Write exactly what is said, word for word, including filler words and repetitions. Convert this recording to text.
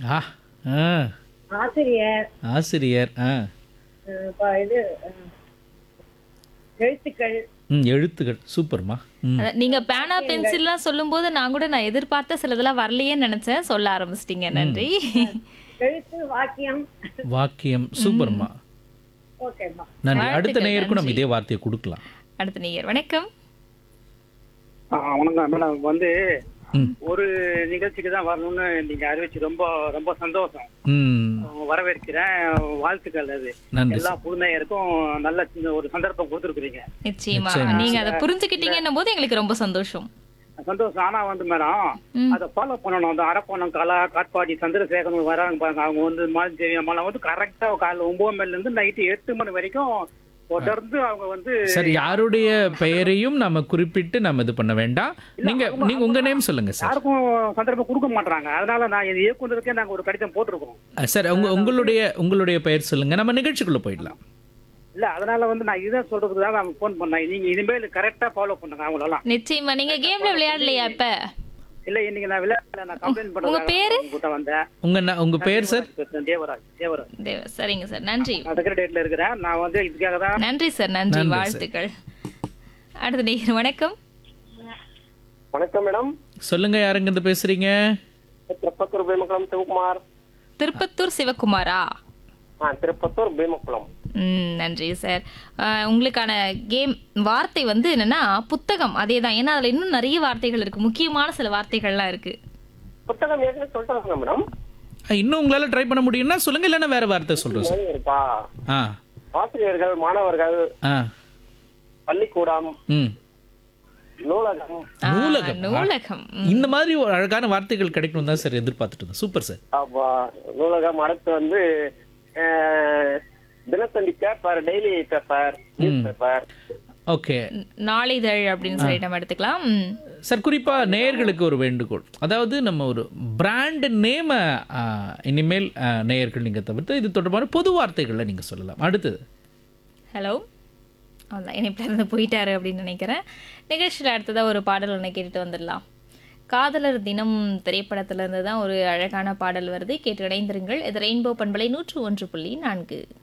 ஆ ஆ ஆசிரியர், ஆசிரியர். ஆ அஹ் ப- இது அஹ், எழுத்துக்கள், ம் எழுத்துக்கள். சூப்பர்மா. ம் அதான் நீங்க பேனா பென்சில்லாம் சொல்லும்போது நான் கூட நான் எதிர்பார்த்த சிலதெல்லாம் வரலையேன்னு நினைச்சேன். சொல்ல ஆரம்பிச்சிட்டீங்க. நன்றி. எழுத்து, வாக்கியம். வாக்கியம். சூப்பர்மா. ஓகேம்மா. நன்றி. அடுத்த வாழ்த்துக்கள், நேயருக்கும் நம்ம நன்றி. இதே வார்த்தையை கொடுக்கலாம். அடுத்த நேயர் வணக்கம். ஆ, வணக்கம் மேடம். வந்து ம் ஒரு நிகழ்ச்சிக்கு தான் வரணும்னு நீங்க அறிவிச்சு ரொம்ப ரொம்ப சந்தோஷம். ம் வரவேற்கிறேன். வாழ்த்துக்கள். அது நன்றி எல்லா புதுநேயருக்கும் நல்ல சின்ன ஒரு சந்தர்ப்பம் கொடுத்துருக்குறீங்க. நிச்சயமா நிச்சயமா. நீங்க அதை புரிஞ்சுக்கிட்டீங்கன்னும் போது எங்களுக்கு ரொம்ப சந்தோஷம். சந்தோஷம். ஆனா வந்து மேடம் ம். அதை ஃபாலோ பண்ணணும். அந்த அரப்பணம், கலா, காட்பாடி, சந்திரசேகரன் வராங்க பாருங்க. அவங்க வந்து மாதிரி அம்மாலாம் வந்து கரெக்டா காலைல ஒன்பது மணில இருந்து நைட்டு எட்டு மணி வரைக்கும் தொடர்ந்து அவங்க வந்து சார், யாருடைய பெயரையும் நம்ம குறிப்பிட்டு நம்ம இது பண்ண வேண்டாம். நீங்க நீங்க உங்க நேம் சொல்லுங்க சார். யாருக்கும் சந்தர்ப்பம் கொடுக்க மாட்டாங்க. அதனால நான் இது இயக்குனருக்கே நாங்க ஒரு கடிதம் போட்டிருக்கோம். அஹ், சார் உங்க உங்களுடைய உங்களுடைய பெயர் சொல்லுங்க. நம்ம நிகழ்ச்சிக்குள்ள போயிடலாம். இல்ல அதனால வந்து நான் இதான் சொல்றதுக்கு தான் நான் ஃபோன் பண்ணேன். நீங்க இனிமேல் கரெக்டா ஃபாலோ பண்ணுங்க அவங்களெல்லாம். நிச்சயமா நீங்க கேம்ல விளையாடலையா இப்ப? இல்ல இன்னைக்கு நான் விளையாடல. நான் கம்ப்ளைண்ட் உங்க பண்றேன். பேரு? உங்ககிட்ட வந்தேன். உங்க ந- உங்க பெயர் சார்? தேவராஜ். தேவராஜ். தேவ- சரிங்க சார், நன்றி. நான் செக்ரட்டேரியட்ல இருக்கிறேன். நான் வந்து இதுக்காக தான். நன்றி சார், நன்றி, நன்றி சார். வாழ்த்துக்கள். அடுத்த நேயர் வணக்கம். வணக்கம் மேடம். சொல்லுங்க, யாருங்க இருந்து பேசுறீங்க? திருப்பத்தூர் பீமக்குளம் சிவகுமார். திருப்பத்தூர் சிவகுமாரா? ஆ திருப்பத்தூர் பீமக்குளம். ம், நன்றி சார். அஹ், உங்களுக்கான கேம் வார்த்தை வந்து என்னன்னா புத்தகம். அதே தான். ஏன்னா அதுல இன்னும் நிறைய வார்த்தைகள் இருக்கு, முக்கியமான சில வார்த்தைகள்லாம் இருக்கு. புத்தகம் ஏற்கனவே சொல்லிட்டாங்க மேடம். அஹ், இன்னும் உங்களால ட்ரை பண்ண முடியும்னா சொல்லுங்க, இல்லைன்னா வேற வார்த்தை சொல்றோம் சார். நிறைய இருக்கா? ஆ ஆசிரியர்கள், மாணவர்கள், ஆ பள்ளிக்கூடம், ம் நூலகம். ஆ, நூலகம். நூலகம். ம். இந்த மாதிரி ஒரு அழகான வார்த்தைகள் கிடைக்கணும் தான் சார் எதிர்பார்த்துட்டு இருந்தேன். Super sir. அப்போ நூலகம். அடுத்து வந்து அஹ், Dinathanthi paper, daily paper, news paper. Okay நாளிதழ் அப்படின்னு சொல்லி நம்ம எடுத்துக்கலாம். ம். சார், குறிப்பா நேயர்களுக்கு ஒரு வேண்டுகோள். அதாவது நம்ம ஒரு பிராண்ட் நேம இனிமேல் அஹ், நேயர்கள் நீங்க தவிர்த்து இது தொடர்பான பொது வார்த்தைகளை நீங்க சொல்லலாம். அடுத்தது ஹலோ, அதான் இணைப்பில் இருந்து போயிட்டாரு அப்படின்னு நினைக்கிறேன். நிகழ்ச்சியில் அடுத்ததாக ஒரு பாடல் ஒன்று கேட்டுட்டு வந்துடலாம். காதலர் தினம் திரைப்படத்திலிருந்து தான் ஒரு அழகான பாடல் வருது. கேட்டு இணைந்திருங்கள். இது ரெயின்போ பண்பலை நூற்று ஒன்று புள்ளி நான்கு.